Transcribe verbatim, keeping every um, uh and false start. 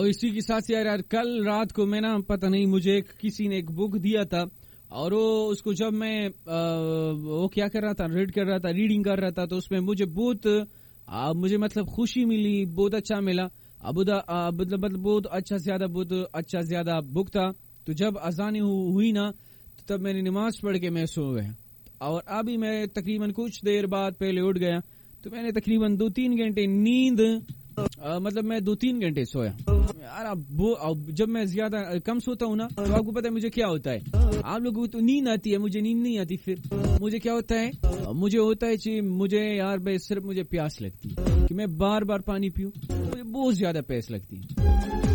और इसी के साथ यार यार कल रात को मैं ना पता नहीं मुझे एक किसी ने एक बुक दिया था और वो उसको जब मैं आ, वो क्या कर रहा था रीड कर रहा था रीडिंग कर रहा था तो उसमें मुझे बहुत आ, मुझे मतलब खुशी मिली, बहुत अच्छा मिला। अब मतलब मतलब बहुत अच्छा ज्यादा बहुत अच्छा ज्यादा बुक था। तो जब अजान हुई ना तो तब मैंने नमाज पढ़ के मैं सो गया और अभी मैं तकरीबन कुछ देर बाद पहले उठ गया तो मैंने तकरीबन दो तीन घंटे नींद आ, मतलब मैं दो तीन घंटे सोया यार। अब अब जब मैं ज्यादा कम सोता हूँ ना तो आपको पता है मुझे क्या होता है। आप लोगों को तो नींद आती है, मुझे नींद नहीं आती। फिर मुझे क्या होता है, मुझे होता है कि मुझे यार भाई सिर्फ मुझे प्यास लगती है कि मैं बार बार पानी पीऊं, मुझे बहुत ज्यादा प्यास लगती है।